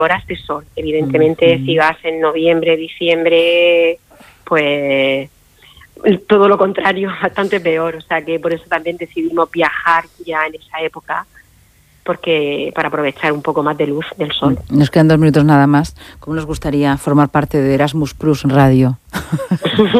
horas de sol. Evidentemente, si vas en noviembre, diciembre, pues todo lo contrario, bastante peor. O sea que por eso también decidimos viajar ya en esa época, porque para aprovechar un poco más de luz del sol. Nos quedan 2 minutos nada más. ¿Cómo nos gustaría formar parte de Erasmus Plus Radio?